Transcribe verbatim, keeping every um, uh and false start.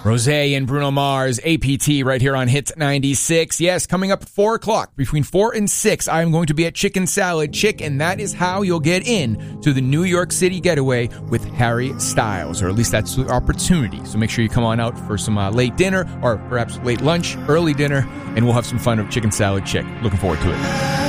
Rosé and Bruno Mars, A P T, right here on Hit ninety-six. Yes, coming up at four o'clock, between four and six, I'm going to be at Chicken Salad Chick, and that is how you'll get in to the New York City getaway with Harry Styles, or at least that's the opportunity. So make sure you come on out for some uh, late dinner, or perhaps late lunch, early dinner, and we'll have some fun at Chicken Salad Chick. Looking forward to it.